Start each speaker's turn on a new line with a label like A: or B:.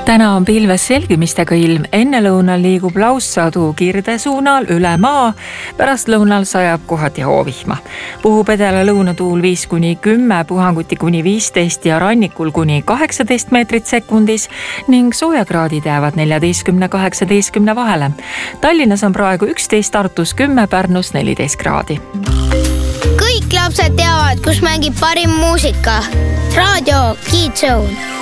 A: Täna on pilves selgimistega ilm, ennelõunal liigub laussadu Kirde suunal üle maa, pärastlõunal sajab kohati hoovihma. Puhub edela lõunatuul 5-10, puhanguti kuni 15 ja rannikul kuni 18 meetrit sekundis ning soojakraadid jäävad 14-18 vahele. Tallinnas on praegu 11, Tartus 10, Pärnus 14 kraadi.
B: Kõik lapsed teavad, kus mängib parim muusika. Raadio Kids Zone.